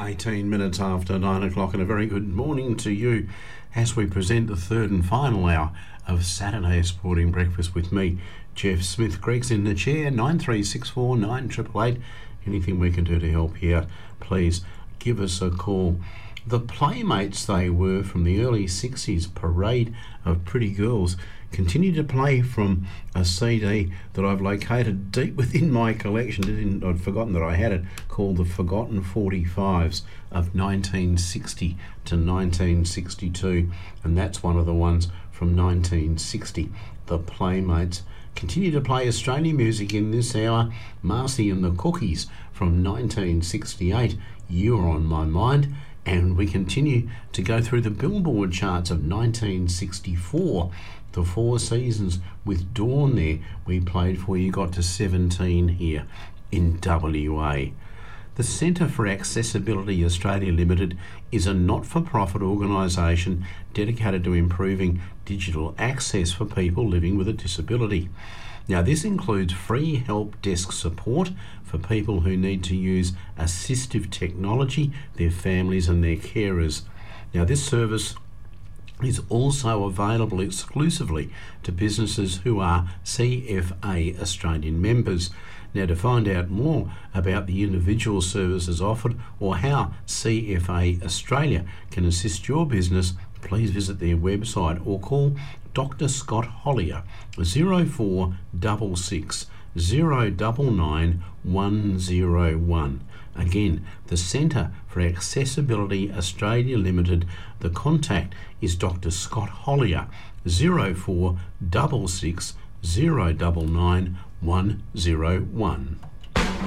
18 minutes after 9 o'clock, and a very good morning to you as we present the third and final hour of Saturday Sporting Breakfast with me, Jeff Smith. Greg's in the chair, 9364 9888. Anything we can do to help you out, please give us a call. The Playmates they were from the early 60s, Parade of Pretty Girls, continue to play from a CD that I've located deep within my collection. I'd forgotten that I had it, called The Forgotten 45s of 1960 to 1962, and that's one of the ones from 1960. The Playmates continue to play Australian music in this hour. Marcy and the Cookies from 1968, You're on My Mind. And we continue to go through the Billboard charts of 1964. The Four Seasons with Dawn there we played for you, got to 17 here in WA. The Centre for Accessibility Australia Limited is a not-for-profit organisation dedicated to improving digital access for people living with a disability. Now, this includes free help desk support for people who need to use assistive technology, their families and their carers. Now, this service is also available exclusively to businesses who are CFA Australian members. Now, to find out more about the individual services offered or how CFA Australia can assist your business, please visit their website or call Dr. Scott Hollier 0466 099 101. Again, the Centre for Accessibility Australia Limited. The contact is Dr. Scott Hollier 0466 099 101.